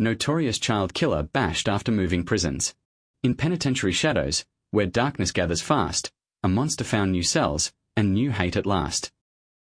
notorious child killer bashed after moving prisons. In Penitentiary Shadows, where darkness gathers fast, a monster found new cells and new hate at last.